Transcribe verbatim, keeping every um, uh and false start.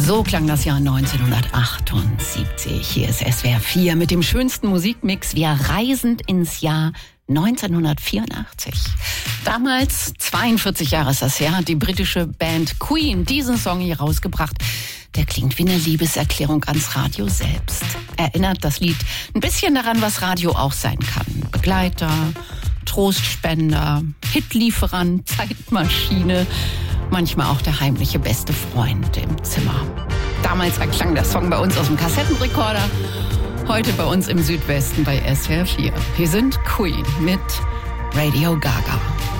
So klang das Jahr neunzehnhundertachtundsiebzig. Hier ist S W R vier mit dem schönsten Musikmix. Wir reisen ins Jahr neunzehnhundertvierundachtzig. Damals, zweiundvierzig Jahre ist das her, hat die britische Band Queen diesen Song hier rausgebracht. Der klingt wie eine Liebeserklärung ans Radio selbst. Erinnert das Lied ein bisschen daran, was Radio auch sein kann. Begleiter, Trostspender, Hitlieferant, Zeitmaschine, manchmal auch der heimliche beste Freund im Zimmer. Damals erklang der Song bei uns aus dem Kassettenrekorder, heute bei uns im Südwesten bei S W R vier. Hier sind Queen mit Radio Gaga.